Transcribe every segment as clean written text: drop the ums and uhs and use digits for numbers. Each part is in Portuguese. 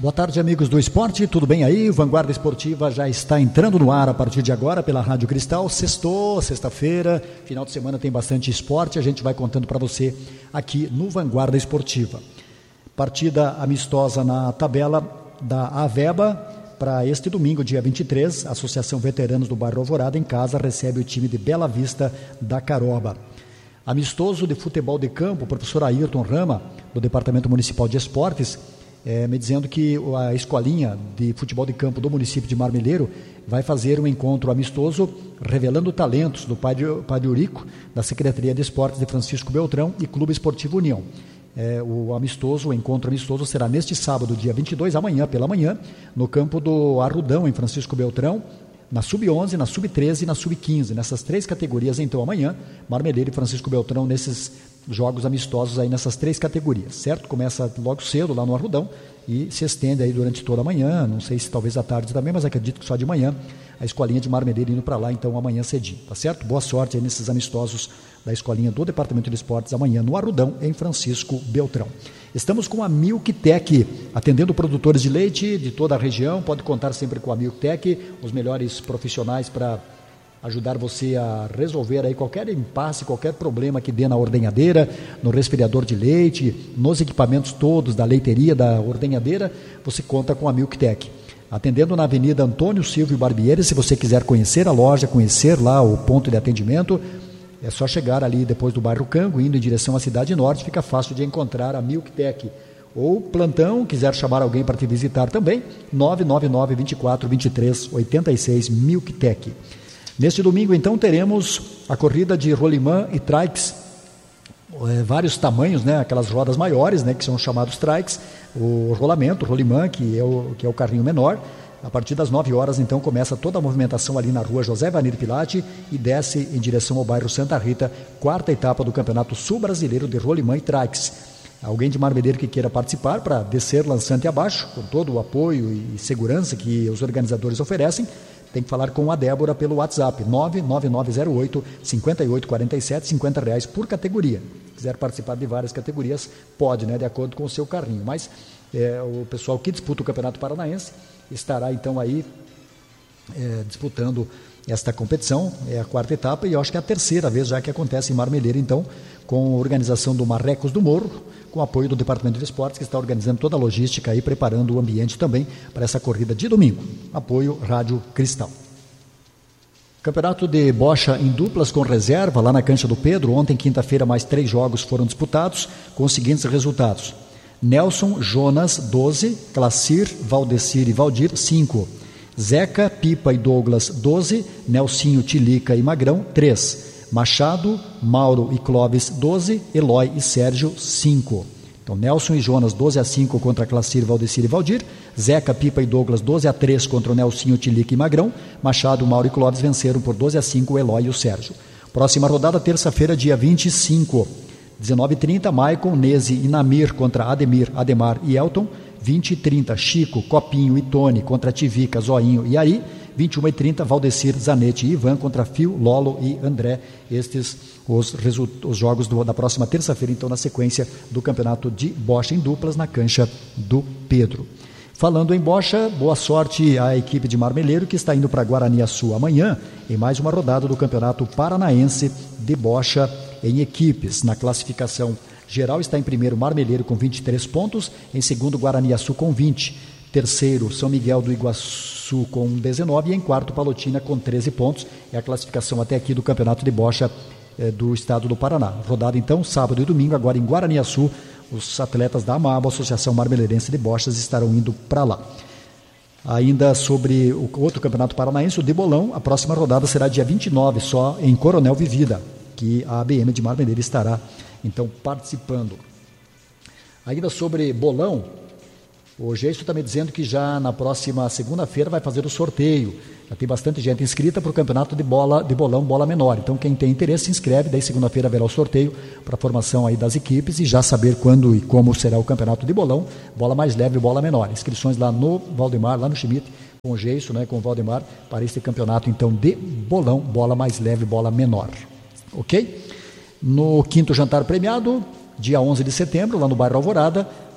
Boa tarde, amigos do esporte, tudo bem aí? Vanguarda Esportiva já está entrando no ar a partir de agora pela Rádio Cristal. Sexta-feira, final de semana tem bastante esporte, a gente vai contando para você aqui no Vanguarda Esportiva. Partida amistosa na tabela da Aveba para este domingo, dia 23, a Associação Veteranos do Bairro Alvorada em casa recebe o time de Bela Vista da Caroba. Amistoso de futebol de campo, o professor Ayrton Rama, do Departamento Municipal de Esportes, me dizendo que a escolinha de futebol de campo do município de Marmeleiro vai fazer um encontro amistoso revelando talentos do Padre Eurico, da Secretaria de Esportes de Francisco Beltrão e Clube Esportivo União. O encontro amistoso será neste sábado, dia 22, amanhã pela manhã, no campo do Arrudão, em Francisco Beltrão, na Sub-11, na Sub-13 e na Sub-15. Nessas três categorias, então, amanhã, Marmeleiro e Francisco Beltrão nesses jogos amistosos aí nessas três categorias, certo? Começa logo cedo lá no Arrudão e se estende aí durante toda a manhã, não sei se talvez à tarde também, mas acredito que só de manhã, a escolinha de Marmeleiro indo para lá, então amanhã cedinho, tá certo? Boa sorte aí nesses amistosos da escolinha do Departamento de Esportes amanhã no Arrudão, em Francisco Beltrão. Estamos com a Milktec, atendendo produtores de leite de toda a região, pode contar sempre com a Milktec, os melhores profissionais para ajudar você a resolver aí qualquer impasse, qualquer problema que dê na ordenhadeira, no resfriador de leite, nos equipamentos todos da leiteria, da ordenhadeira, você conta com a Milktec. Atendendo na Avenida Antônio Silvio Barbieri, se você quiser conhecer a loja, conhecer lá o ponto de atendimento, é só chegar ali depois do bairro Cango, indo em direção à Cidade Norte, fica fácil de encontrar a Milktec. Ou plantão, quiser chamar alguém para te visitar também, 999 24 23 86 Milktec. Neste domingo, então, teremos a corrida de rolimã e trikes, vários tamanhos, né? Aquelas rodas maiores, né? Que são chamados trikes, o rolamento, o rolimã, que é o carrinho menor. A partir das 9 horas, então, começa toda a movimentação ali na rua José Vanir Pilate e desce em direção ao bairro Santa Rita, quarta etapa do Campeonato Sul-Brasileiro de Rolimã e Trikes. Alguém de Marmeleiro que queira participar para descer lançante abaixo, com todo o apoio e segurança que os organizadores oferecem, tem que falar com a Débora pelo WhatsApp, 99908-5847, R$50 por categoria. Se quiser participar de várias categorias, pode, né, de acordo com o seu carrinho. Mas o pessoal que disputa o Campeonato Paranaense estará então aí disputando esta competição, é a quarta etapa e eu acho que é a terceira vez já que acontece em Marmeleiro, então, com a organização do Marrecos do Morro, com o apoio do Departamento de Esportes, que está organizando toda a logística e preparando o ambiente também para essa corrida de domingo. Apoio Rádio Cristal. Campeonato de bocha em duplas com reserva, lá na Cancha do Pedro. Ontem, quinta-feira, mais 3 jogos foram disputados, com os seguintes resultados: Nelson, Jonas, 12, Clacir, Valdecir e Valdir, 5. Zeca, Pipa e Douglas, 12, Nelsinho, Tilica e Magrão, 3. Machado, Mauro e Clóvis, 12, Eloy e Sérgio, 5. Então, Nelson e Jonas, 12-5 contra Clacir, Valdecir e Valdir. Zeca, Pipa e Douglas, 12-3 contra o Nelsinho, Tilica e Magrão. Machado, Mauro e Clóvis venceram por 12-5 o Eloy e o Sérgio. Próxima rodada, terça-feira, dia 25. 19h30, Maicon, Nese e Namir contra Ademir, Ademar e Elton. 20h30, Chico, Copinho e Tony contra Tivica, Zoinho e Ari. 21h30, Valdecir, Zanetti e Ivan contra Fio, Lolo e André. Estes os jogos da próxima terça-feira, então, na sequência do campeonato de bocha em duplas na Cancha do Pedro. Falando em bocha, boa sorte à equipe de Marmeleiro que está indo para Guaraniaçu amanhã em mais uma rodada do Campeonato Paranaense de bocha em equipes. Na classificação geral está em primeiro Marmeleiro com 23 pontos, em segundo Guaraniaçu com 20, terceiro São Miguel do Iguaçu com 19 e em quarto Palotina com 13 pontos. É a classificação até aqui do Campeonato de Bocha do Estado do Paraná. Rodada então sábado e domingo agora em Guaraniaçu. Os atletas da AMABO, Associação Marmeleirense de Bochas, estarão indo para lá. Ainda sobre o outro Campeonato Paranaense, o de Bolão, a próxima rodada será dia 29, só em Coronel Vivida, que a ABM de Marmeleiro estará então participando. Ainda sobre bolão, o Geisto está me dizendo que já na próxima segunda-feira vai fazer o sorteio. Já tem bastante gente inscrita para o campeonato de bolão, bola menor. Então quem tem interesse se inscreve, daí segunda-feira haverá o sorteio para a formação aí das equipes e já saber quando e como será o campeonato de bolão, bola mais leve e bola menor. Inscrições lá no Valdemar, lá no Schmidt, com o Geisto, né, com o Valdemar, para este campeonato então de bolão, bola mais leve, bola menor. Ok? No quinto jantar premiado, dia 11 de setembro, lá no bairro Alvorada,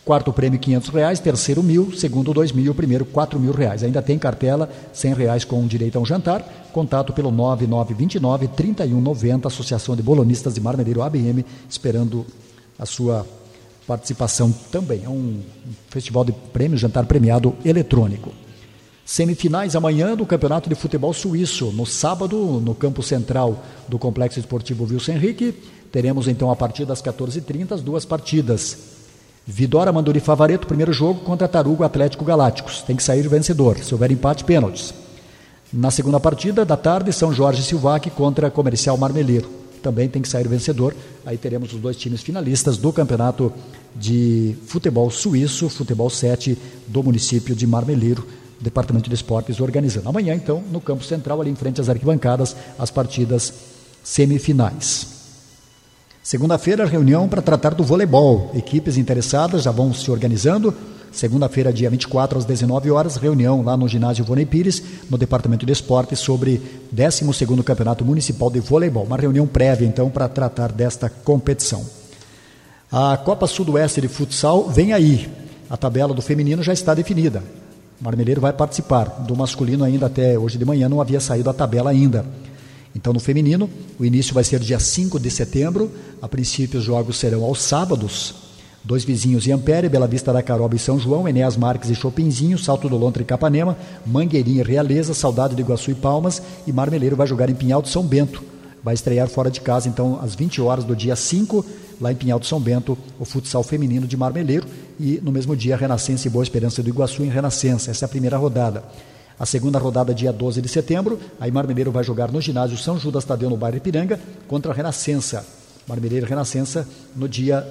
quarto prêmio R$500, terceiro R$1.000, segundo R$2.000, o primeiro R$4.000. Ainda tem cartela, R$100 com direito a um jantar. Contato pelo 9929-3190, Associação de Bolonistas de Marmeleiro ABM, esperando a sua participação também. É um festival de prêmios, jantar premiado eletrônico. Semifinais amanhã do Campeonato de Futebol Suíço. No sábado, no campo central do Complexo Esportivo Wilson Henrique, teremos então a partir das 14h30 as duas partidas. Vidora Manduri Favareto, primeiro jogo contra Tarugo Atlético Galácticos. Tem que sair vencedor, se houver empate, pênaltis. Na segunda partida da tarde, São Jorge Silvac contra Comercial Marmeleiro. Também tem que sair vencedor. Aí teremos os dois times finalistas do Campeonato de Futebol Suíço, Futebol 7 do município de Marmeleiro, Departamento de Esportes organizando. Amanhã, então, no campo central, ali em frente às arquibancadas, as partidas semifinais. Segunda-feira, reunião para tratar do voleibol. Equipes interessadas já vão se organizando. Segunda-feira, dia 24, às 19 horas, reunião lá no ginásio Vonei Pires, no Departamento de Esportes, sobre 12º Campeonato Municipal de Voleibol. Uma reunião prévia, então, para tratar desta competição. A Copa Sudoeste de Futsal vem aí. A tabela do feminino já está definida. O Marmeleiro vai participar. Do masculino ainda até hoje de manhã não havia saído a tabela ainda. Então, no feminino, o início vai ser dia 5 de setembro. A princípio, os jogos serão aos sábados. Dois Vizinhos e Ampere, Bela Vista da Caroba e São João, Enéas Marques e Chopinzinho, Salto do Lontra e Capanema, Mangueirinha e Realeza, Saudade de Iguaçu e Palmas, e Marmeleiro vai jogar em Pinhal de São Bento. Vai estrear fora de casa, então, às 20 horas do dia 5, lá em Pinhal de São Bento, o futsal feminino de Marmeleiro, e no mesmo dia, Renascença e Boa Esperança do Iguaçu em Renascença. Essa é a primeira rodada. A segunda rodada, dia 12 de setembro, aí Marmeleiro vai jogar no ginásio São Judas Tadeu, no bairro Ipiranga, contra a Renascença. Marmeleiro e Renascença no dia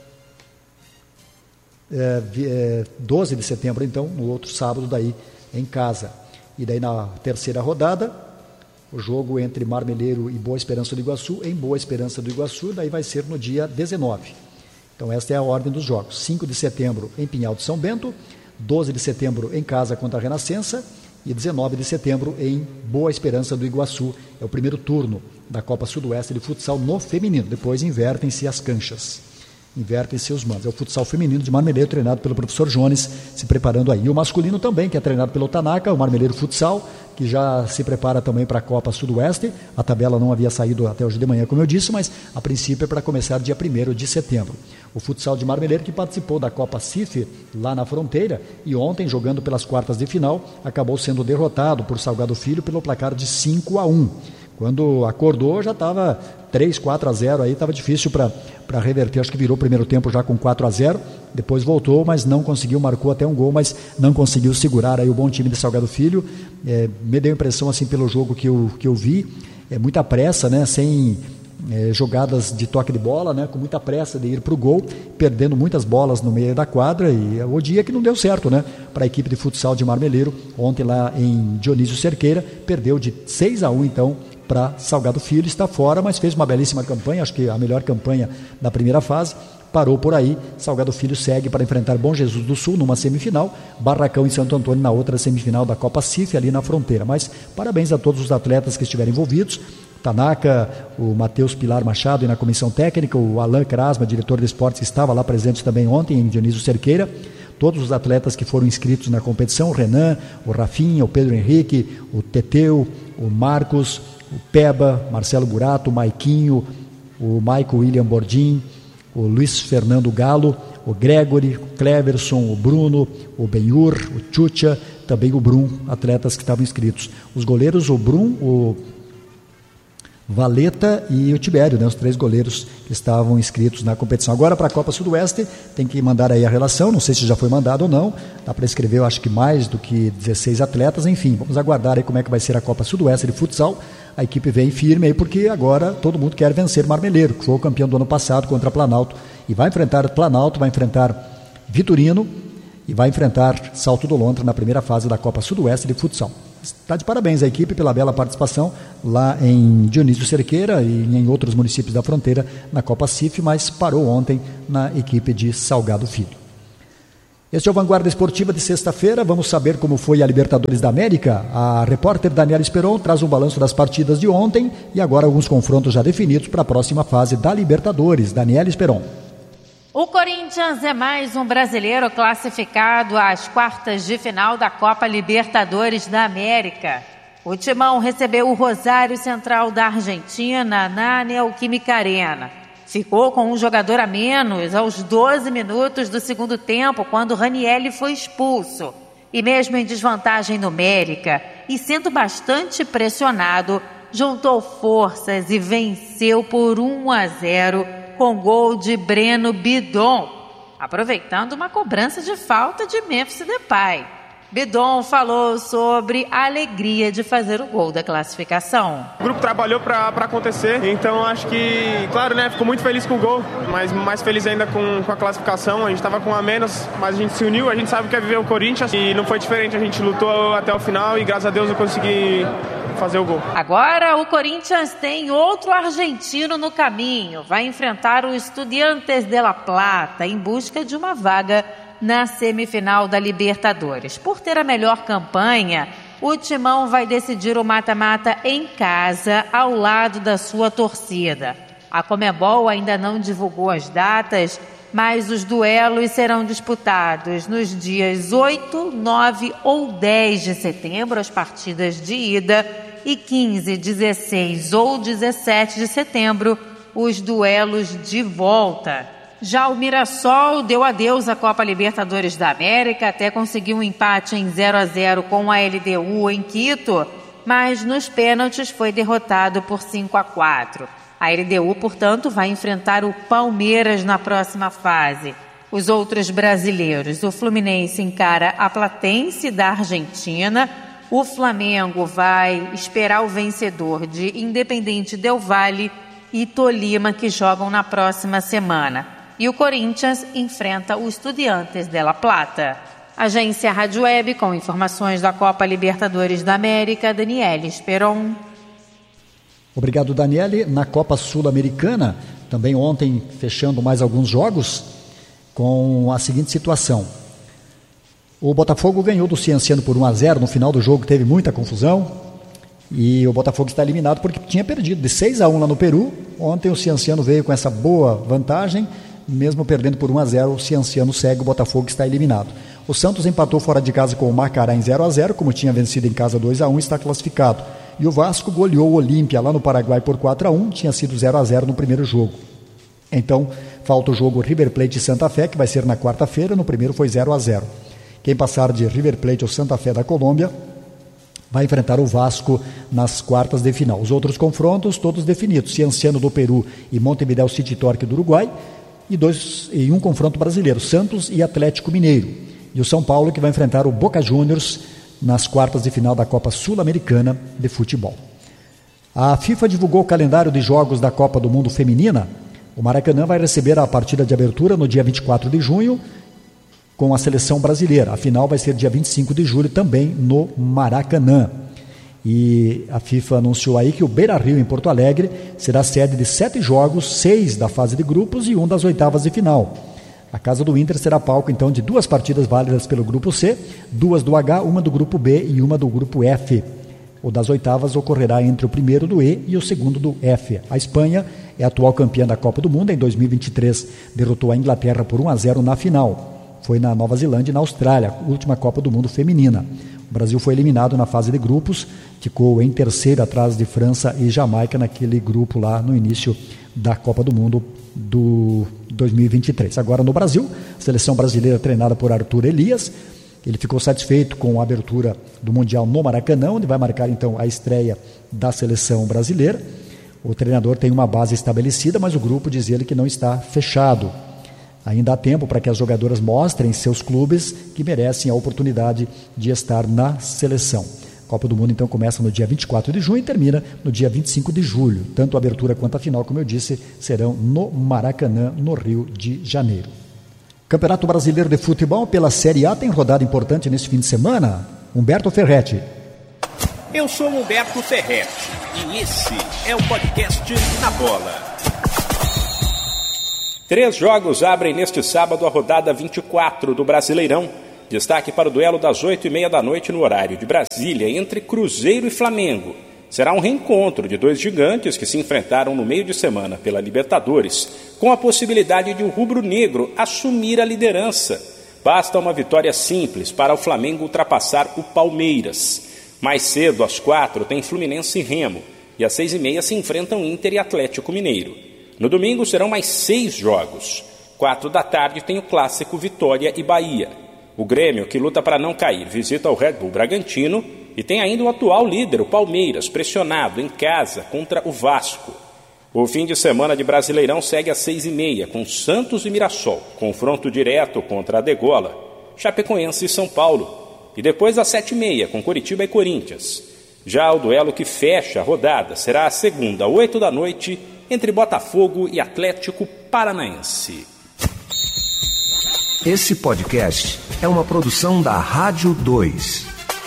12 de setembro, então, no outro sábado, daí em casa. E daí na terceira rodada, o jogo entre Marmeleiro e Boa Esperança do Iguaçu, em Boa Esperança do Iguaçu, daí vai ser no dia 19. Então, esta é a ordem dos jogos. 5 de setembro em Pinhal de São Bento, 12 de setembro em casa contra a Renascença, e 19 de setembro em Boa Esperança do Iguaçu. É o primeiro turno da Copa Sudoeste de Futsal no feminino. Depois invertem-se as canchas, invertem-se os mandos. É o futsal feminino de Marmeleiro, treinado pelo professor Jones, se preparando aí. E o masculino também, que é treinado pelo Tanaka, o Marmeleiro Futsal, que já se prepara também para a Copa Sudoeste. A tabela não havia saído até hoje de manhã, como eu disse, mas a princípio é para começar dia 1º de setembro. O futsal de Marmeleiro, que participou da Copa CIF lá na fronteira, e ontem, jogando pelas quartas de final, acabou sendo derrotado por Salgado Filho pelo placar de 5-1. Quando acordou, já estava 3-4-0, aí estava difícil para reverter. Acho que virou o primeiro tempo já com 4-0, depois voltou, mas não conseguiu, marcou até um gol, mas não conseguiu segurar aí o bom time de Salgado Filho. Me deu a impressão, assim, pelo jogo que eu vi, muita pressa, né, sem jogadas de toque de bola, né, com muita pressa de ir para o gol, perdendo muitas bolas no meio da quadra, e o dia que não deu certo, né, para a equipe de futsal de Marmeleiro. Ontem lá em Dionísio Cerqueira, perdeu de 6-1, então, para Salgado Filho. Está fora, mas fez uma belíssima campanha, acho que a melhor campanha da primeira fase. Parou por aí. Salgado Filho segue para enfrentar Bom Jesus do Sul numa semifinal, Barracão em Santo Antônio na outra semifinal da Copa CIF, ali na fronteira. Mas parabéns a todos os atletas que estiverem envolvidos. Tanaka, o Matheus Pilar Machado e na comissão técnica, o Alan Krasma, diretor de esportes, que estava lá presente também ontem em Dionísio Cerqueira. Todos os atletas que foram inscritos na competição, o Renan, o Rafinha, o Pedro Henrique, o Teteu, o Marcos, o Peba, Marcelo Burato, o Maiquinho, o Maico William Bordim, o Luiz Fernando Galo, o Gregory, o Cleverson, o Bruno, o Benhur, o Chucha, também o Brum, atletas que estavam inscritos. Os goleiros, o Brum, o Valeta e o Tibério, né, os 3 goleiros que estavam inscritos na competição. Agora, para a Copa Sudoeste, tem que mandar aí a relação, não sei se já foi mandado ou não, dá para escrever, eu acho que mais do que 16 atletas, enfim, vamos aguardar aí como é que vai ser a Copa Sudoeste de futsal. A equipe vem firme aí, porque agora todo mundo quer vencer Marmeleiro, que foi o campeão do ano passado contra Planalto, e vai enfrentar Planalto, vai enfrentar Vitorino e vai enfrentar Salto do Lontra na primeira fase da Copa Sudoeste de futsal. Está de parabéns a equipe pela bela participação lá em Dionísio Cerqueira e em outros municípios da fronteira na Copa CIF, mas parou ontem na equipe de Salgado Filho. Este é o Vanguarda Esportiva de sexta-feira. Vamos saber como foi a Libertadores da América. A repórter Daniela Esperon traz um balanço das partidas de ontem e agora alguns confrontos já definidos para a próxima fase da Libertadores. Daniela Esperon. O Corinthians é mais um brasileiro classificado às quartas de final da Copa Libertadores da América. O Timão recebeu o Rosário Central da Argentina na Neoquímica Arena. Ficou com um jogador a menos aos 12 minutos do segundo tempo, quando Ranielli foi expulso. E mesmo em desvantagem numérica e sendo bastante pressionado, juntou forças e venceu por 1-0 com gol de Breno Bidon, aproveitando uma cobrança de falta de Memphis Depay. Bidon falou sobre a alegria de fazer o gol da classificação. O grupo trabalhou para acontecer, então acho que, claro, né, ficou muito feliz com o gol, mas mais feliz ainda com a classificação. A gente estava com um a menos, mas a gente se uniu, a gente sabe o que é viver o Corinthians e não foi diferente, a gente lutou até o final e graças a Deus eu consegui fazer o gol. Agora o Corinthians tem outro argentino no caminho, vai enfrentar o Estudiantes de La Plata em busca de uma vaga na semifinal da Libertadores. Por ter a melhor campanha, o Timão vai decidir o mata-mata em casa, ao lado da sua torcida. A Conmebol ainda não divulgou as datas, mas os duelos serão disputados nos dias 8, 9 ou 10 de setembro, as partidas de ida, e 15, 16 ou 17 de setembro, os duelos de volta. Já o Mirassol deu adeus à Copa Libertadores da América, até conseguiu um empate em 0-0 com a LDU em Quito, mas nos pênaltis foi derrotado por 5-4. A LDU, portanto, vai enfrentar o Palmeiras na próxima fase. Os outros brasileiros, o Fluminense encara a Platense da Argentina, o Flamengo vai esperar o vencedor de Independiente Del Valle e Tolima, que jogam na próxima semana. E o Corinthians enfrenta o Estudiantes de La Plata. Agência Rádio Web, com informações da Copa Libertadores da América, Daniele Esperon. Obrigado, Daniele. Na Copa Sul-Americana, também ontem fechando mais alguns jogos, com a seguinte situação. O Botafogo ganhou do Cienciano por 1-0, no final do jogo teve muita confusão, e o Botafogo está eliminado porque tinha perdido de 6-1 lá no Peru. Ontem o Cienciano veio com essa boa vantagem, mesmo perdendo por 1-0, o Cienciano segue, o Botafogo está eliminado. O Santos empatou fora de casa com o Macará em 0-0, como tinha vencido em casa 2-1, está classificado. E o Vasco goleou o Olímpia lá no Paraguai por 4-1, tinha sido 0-0 no primeiro jogo. Então, falta o jogo River Plate e Santa Fé, que vai ser na quarta-feira, no primeiro foi 0-0. Quem passar de River Plate ou Santa Fé da Colômbia vai enfrentar o Vasco nas quartas de final. Os outros confrontos, todos definidos, Cienciano do Peru e Montevideo City Torque do Uruguai, e um confronto brasileiro, Santos e Atlético Mineiro. E o São Paulo, que vai enfrentar o Boca Juniors nas quartas de final da Copa Sul-Americana de Futebol. A FIFA divulgou o calendário de jogos da Copa do Mundo Feminina. O Maracanã vai receber a partida de abertura no dia 24 de junho com a seleção brasileira. A final vai ser dia 25 de julho também no Maracanã. E a FIFA anunciou aí que o Beira-Rio, em Porto Alegre, será sede de 7 jogos, 6 da fase de grupos e 1 das oitavas de final. A casa do Inter será palco, então, de 2 partidas válidas pelo grupo C, 2 do H, 1 do grupo B e 1 do grupo F. O das oitavas ocorrerá entre o primeiro do E e o segundo do F. A Espanha é a atual campeã da Copa do Mundo. Em 2023, derrotou a Inglaterra por 1-0 na final. Foi na Nova Zelândia e na Austrália, última Copa do Mundo feminina. O Brasil foi eliminado na fase de grupos, ficou em terceiro atrás de França e Jamaica naquele grupo lá no início da Copa do Mundo do 2023. Agora no Brasil, a seleção brasileira treinada por Arthur Elias, ele ficou satisfeito com a abertura do Mundial no Maracanã, onde vai marcar então a estreia da seleção brasileira. O treinador tem uma base estabelecida, mas o grupo diz ele que não está fechado. Ainda há tempo para que as jogadoras mostrem seus clubes que merecem a oportunidade de estar na seleção. A Copa do Mundo então começa no dia 24 de junho e termina no dia 25 de julho. Tanto a abertura quanto a final, como eu disse, serão no Maracanã, no Rio de Janeiro. Campeonato Brasileiro de Futebol pela Série A tem rodada importante nesse fim de semana. Humberto Ferretti. Eu sou Humberto Ferretti e esse é o podcast Na Bola. 3 jogos abrem neste sábado a rodada 24 do Brasileirão. Destaque para o duelo das 8h30 da noite no horário de Brasília entre Cruzeiro e Flamengo. Será um reencontro de dois gigantes que se enfrentaram no meio de semana pela Libertadores, com a possibilidade de o rubro-negro assumir a liderança. Basta uma vitória simples para o Flamengo ultrapassar o Palmeiras. Mais cedo, às 4, tem Fluminense e Remo, e às 6h30 se enfrentam Inter e Atlético Mineiro. No domingo serão mais 6 jogos. 4 da tarde tem o clássico Vitória e Bahia. O Grêmio, que luta para não cair, visita o Red Bull Bragantino e tem ainda o atual líder, o Palmeiras, pressionado em casa contra o Vasco. O fim de semana de Brasileirão segue às 6h30 com Santos e Mirassol, confronto direto contra a Degola, Chapecoense e São Paulo. E depois às 7h30 com Coritiba e Corinthians. Já o duelo que fecha a rodada será a segunda, 8 da noite, entre Botafogo e Atlético Paranaense. Esse podcast é uma produção da Rádio 2.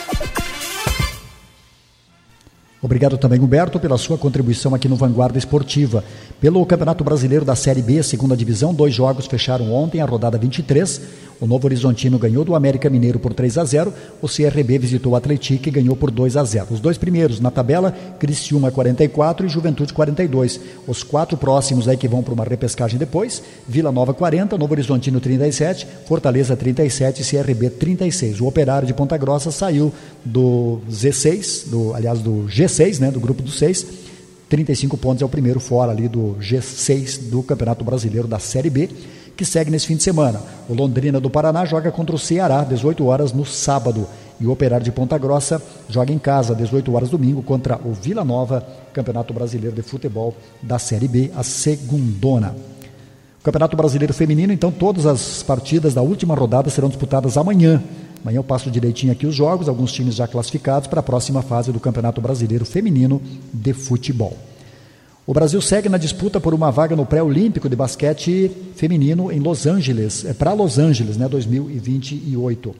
Obrigado também, Humberto, pela sua contribuição aqui no Vanguarda Esportiva. Pelo Campeonato Brasileiro da Série B, segunda divisão, 2 jogos fecharam ontem, a rodada 23. O Novo Horizontino ganhou do América Mineiro por 3-0. O CRB visitou o Atlético e ganhou por 2-0. Os 2 primeiros na tabela, Criciúma 44 e Juventude 42. Os 4 próximos aí que vão para uma repescagem depois, Vila Nova 40, Novo Horizontino 37, Fortaleza 37 e CRB 36. O Operário de Ponta Grossa saiu do Z6, do G6, né, do grupo dos 6. 35 pontos, é o primeiro fora ali do G6 do Campeonato Brasileiro da Série B, que segue nesse fim de semana. O Londrina do Paraná joga contra o Ceará, 18 horas no sábado. E o Operário de Ponta Grossa joga em casa, 18 horas domingo, contra o Vila Nova, Campeonato Brasileiro de Futebol da Série B, a segundona. O Campeonato Brasileiro Feminino, então, todas as partidas da última rodada serão disputadas amanhã. Amanhã eu passo direitinho aqui os jogos, alguns times já classificados para a próxima fase do Campeonato Brasileiro Feminino de Futebol. O Brasil segue na disputa por uma vaga no pré-olímpico de basquete feminino em Los Angeles, para Los Angeles, 2028.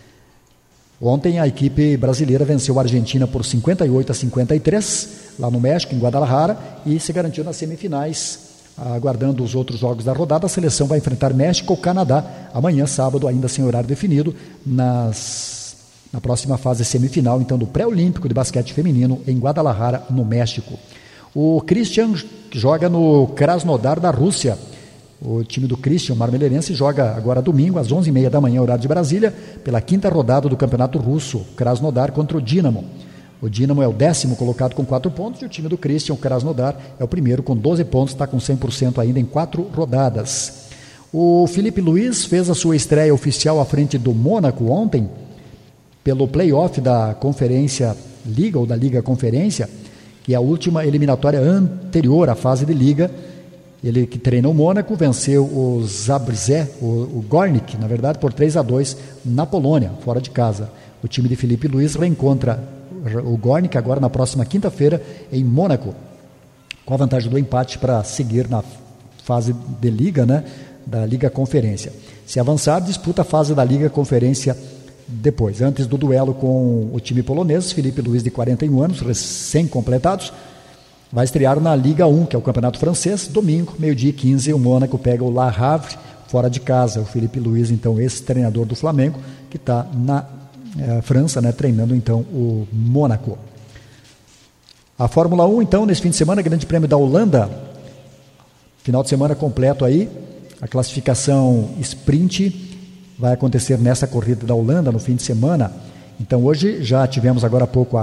Ontem a equipe brasileira venceu a Argentina por 58-53, lá no México, em Guadalajara, e se garantiu nas semifinais. Aguardando os outros jogos da rodada, a seleção vai enfrentar México ou Canadá amanhã, sábado, ainda sem horário definido, na próxima fase semifinal, então, do pré-olímpico de basquete feminino em Guadalajara, no México. O Christian joga no Krasnodar da Rússia. O time do Christian Marmeleirense joga agora domingo, às 11h30 da manhã, horário de Brasília, pela 5ª rodada do Campeonato Russo, Krasnodar contra o Dinamo. O Dinamo é o 10º colocado com 4 pontos e o time do Christian, o Krasnodar, é o primeiro com 12 pontos, está com 100% ainda em 4 rodadas. O Felipe Luiz fez a sua estreia oficial à frente do Mônaco ontem, pelo play-off da Conferência Liga, ou da Liga Conferência, que é a última eliminatória anterior à fase de Liga. Ele que treina o Mônaco, venceu o Zabrze, o Gornik, na verdade, por 3-2 na Polônia, fora de casa. O time de Felipe Luiz reencontra o Gornik agora na próxima quinta-feira em Mônaco, com a vantagem do empate para seguir na fase de Liga, da Liga Conferência. Se avançar, disputa a fase da Liga Conferência depois. Antes do duelo com o time polonês, Felipe Luiz, de 41 anos, recém-completados, vai estrear na Liga 1, que é o campeonato francês. Domingo, 12h15, o Mônaco pega o Le Havre, fora de casa. O Felipe Luiz, então, ex-treinador do Flamengo, que está na França, treinando então o Mônaco. A Fórmula 1, então, nesse fim de semana, Grande Prêmio da Holanda, final de semana completo aí, a classificação sprint vai acontecer nessa corrida da Holanda no fim de semana. Então hoje já tivemos agora há pouco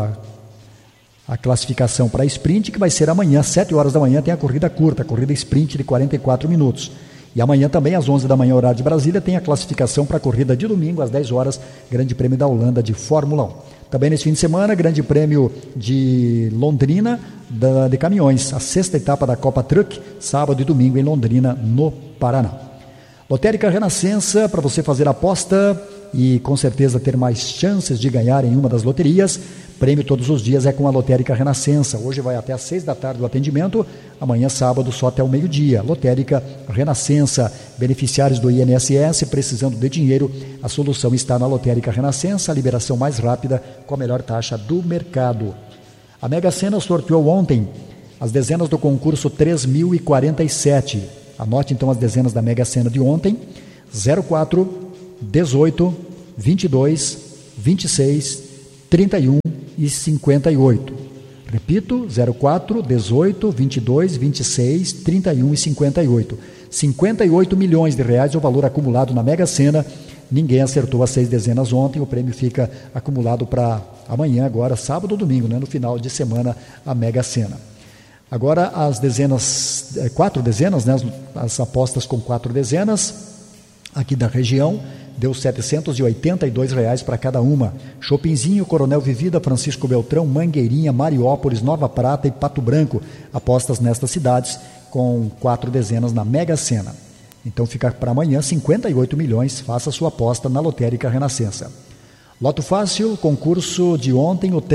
a classificação para sprint, que vai ser amanhã, às 7 horas da manhã, tem a corrida curta, a corrida sprint de 44 minutos. E amanhã também, às 11 da manhã, horário de Brasília, tem a classificação para a corrida de domingo, às 10 horas, Grande Prêmio da Holanda de Fórmula 1. Também nesse fim de semana, Grande Prêmio de Londrina de caminhões, a 6ª etapa da Copa Truck, sábado e domingo em Londrina, no Paraná. Lotérica Renascença, para você fazer aposta e com certeza ter mais chances de ganhar em uma das loterias. Prêmio todos os dias é com a Lotérica Renascença. Hoje vai até às 6 da tarde o atendimento, amanhã sábado só até o meio-dia. Lotérica Renascença, beneficiários do INSS precisando de dinheiro, a solução está na Lotérica Renascença, a liberação mais rápida com a melhor taxa do mercado. A Mega Sena sorteou ontem as dezenas do concurso 3.047. Anote então as dezenas da Mega Sena de ontem: 04, 18, 22, 26, 31 e 58. Repito, 04, 18, 22, 26, 31 e 58. 58 milhões de reais é o valor acumulado na Mega Sena. Ninguém acertou as 6 dezenas ontem, o prêmio fica acumulado para amanhã, agora, sábado ou domingo, né? No final de semana, a Mega Sena. Agora, as dezenas, 4 dezenas, né? As apostas com 4 dezenas, aqui da região, deu R$ 782 para cada uma. Chopinzinho, Coronel Vivida, Francisco Beltrão, Mangueirinha, Mariópolis, Nova Prata e Pato Branco. Apostas nestas cidades com 4 dezenas na Mega Sena. Então fica para amanhã 58 milhões, faça sua aposta na Lotérica Renascença. Loto Fácil, concurso de ontem, o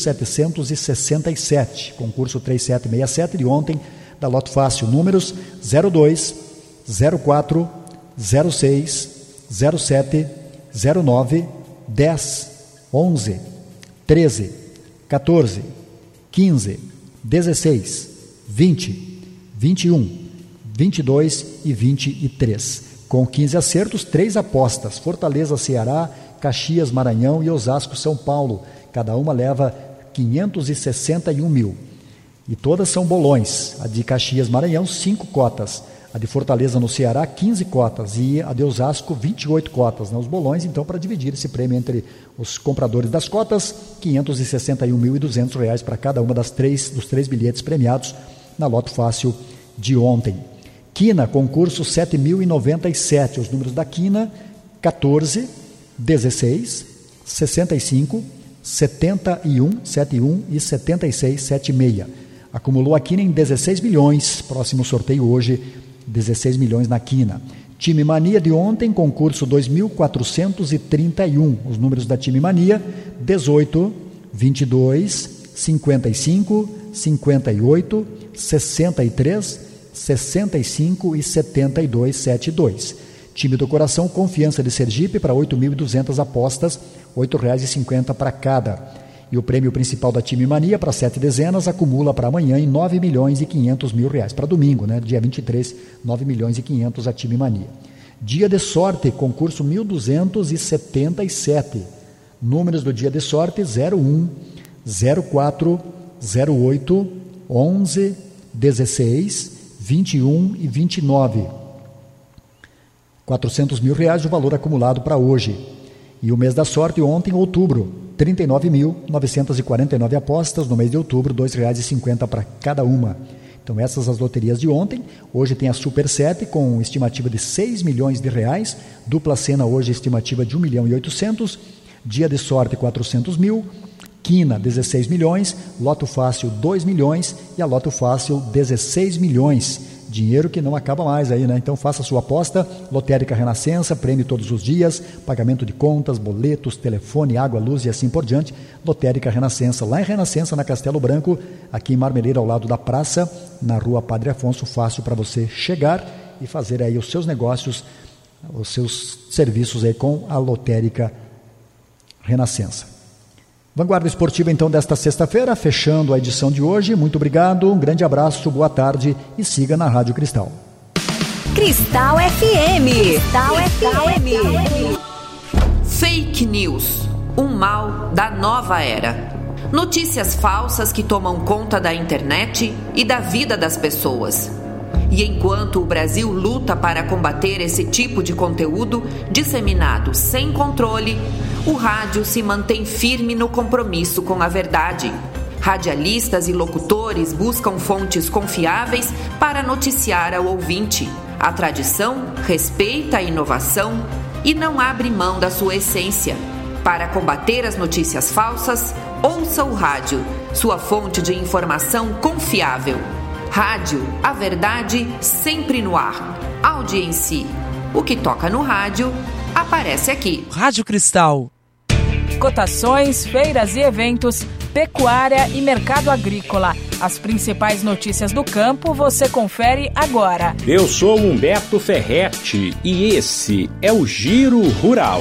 3.767, concurso 3767 de ontem, da Loto Fácil, números 02, 04, 06, 07, 09, 10, 11, 13, 14, 15, 16, 20, 21, 22 e 23. Com 15 acertos, 3 apostas. Fortaleza, Ceará, Caxias, Maranhão e Osasco, São Paulo. Cada uma leva 561 mil. E todas são bolões. A de Caxias, Maranhão, 5 cotas. A de Fortaleza, no Ceará, 15 cotas. E a de Osasco, 28 cotas. Né? Os bolões, então, para dividir esse prêmio entre os compradores das cotas, R$ 561.200 para cada uma dos 3 bilhetes premiados na Loto Fácil de ontem. Quina, concurso 7.097, os números da Quina, 14, 16, 65, 71, 71 e 76, 76. Acumulou a Quina em 16 milhões, próximo sorteio hoje, 16 milhões na Quina. Time Mania de ontem, concurso 2.431, os números da Time Mania, 18, 22, 55, 58, 63, 65 e 72, 72. Time do Coração, Confiança de Sergipe, para 8.200 apostas, R$ 8,50 para cada. E o prêmio principal da Time Mania, para 7 dezenas, acumula para amanhã em 9 milhões e 500 mil reais. Para domingo, né? Dia 23, 9 milhões e 500 a Time Mania. Dia de Sorte, concurso 1.277. Números do dia de sorte, 01, 04, 08, 11, 16, 21 e 29. R$ 400 mil o valor acumulado para hoje. E o mês da sorte ontem, outubro, 39.949 apostas. No mês de outubro, R$ 2,50 para cada uma. Então essas as loterias de ontem. Hoje tem a Super 7 com estimativa de 6 milhões de reais. Dupla Sena hoje estimativa de 1.800.000. Dia de sorte 400 mil. Quina, 16 milhões, Loto Fácil, 2 milhões e a Loto Fácil, 16 milhões. Dinheiro que não acaba mais aí, né? Então faça sua aposta, Lotérica Renascença, prêmio todos os dias, pagamento de contas, boletos, telefone, água, luz e assim por diante. Lotérica Renascença, lá em Renascença, na Castelo Branco, aqui em Marmeleira, ao lado da praça, na rua Padre Afonso, fácil para você chegar e fazer aí os seus negócios, os seus serviços aí com a Lotérica Renascença. Vanguarda Esportiva, então, desta sexta-feira, fechando a edição de hoje. Muito obrigado, um grande abraço, boa tarde e siga na Rádio Cristal. Cristal FM. Cristal FM. Fake News, um mal da nova era. Notícias falsas que tomam conta da internet e da vida das pessoas. E enquanto o Brasil luta para combater esse tipo de conteúdo disseminado sem controle, o rádio se mantém firme no compromisso com a verdade. Radialistas e locutores buscam fontes confiáveis para noticiar ao ouvinte. A tradição respeita a inovação e não abre mão da sua essência. Para combater as notícias falsas, ouça o rádio, sua fonte de informação confiável. Rádio, a verdade sempre no ar. Audiência. O que toca no rádio, aparece aqui. Rádio Cristal. Cotações, feiras e eventos, pecuária e mercado agrícola. As principais notícias do campo você confere agora. Eu sou Humberto Ferretti e esse é o Giro Rural.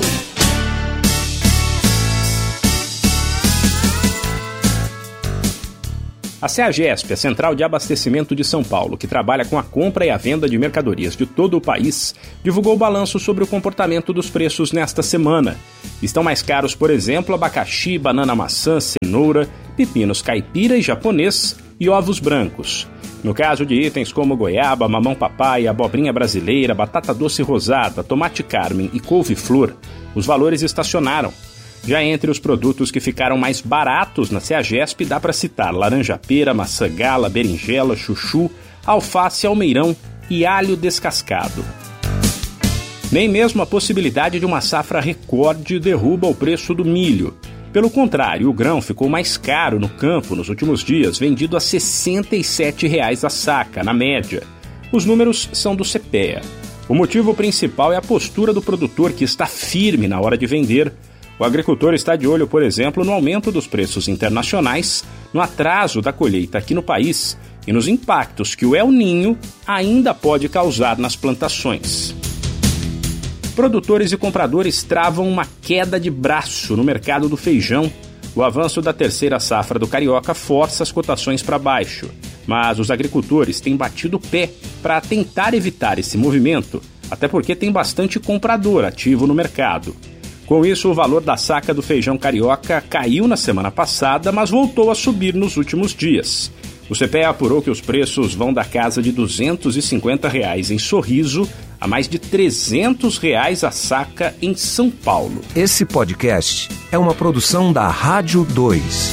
A CEAGESP, a Central de Abastecimento de São Paulo, que trabalha com a compra e a venda de mercadorias de todo o país, divulgou o balanço sobre o comportamento dos preços nesta semana. Estão mais caros, por exemplo, abacaxi, banana maçã, cenoura pepinos caipira e japonês e ovos brancos. No caso de itens como goiaba, mamão papai, abobrinha brasileira, batata doce rosada, tomate carmen e couve-flor, os valores estacionaram. Já entre os produtos que ficaram mais baratos na CEAGESP dá para citar laranja-pera, maçã-gala, berinjela, chuchu, alface, almeirão e alho descascado. Nem mesmo a possibilidade de uma safra recorde derruba o preço do milho. Pelo contrário, o grão ficou mais caro no campo nos últimos dias, vendido a R$ 67,00 a saca, na média. Os números são do CPEA. O motivo principal é a postura do produtor, que está firme na hora de vender. O agricultor está de olho, por exemplo, no aumento dos preços internacionais, no atraso da colheita aqui no país e nos impactos que o El Niño ainda pode causar nas plantações. Produtores e compradores travam uma queda de braço no mercado do feijão. O avanço da terceira safra do Carioca força as cotações para baixo, mas os agricultores têm batido o pé para tentar evitar esse movimento, até porque tem bastante comprador ativo no mercado. Com isso, o valor da saca do feijão carioca caiu na semana passada, mas voltou a subir nos últimos dias. O CPEA apurou que os preços vão da casa de R$ 250 em Sorriso a mais de R$ 300 a saca em São Paulo. Esse podcast é uma produção da Rádio 2.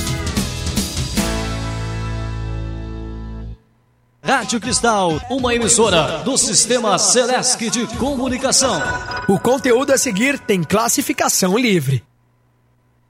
Rádio Cristal, uma emissora do Sistema Celesc de Comunicação. O conteúdo a seguir tem classificação livre.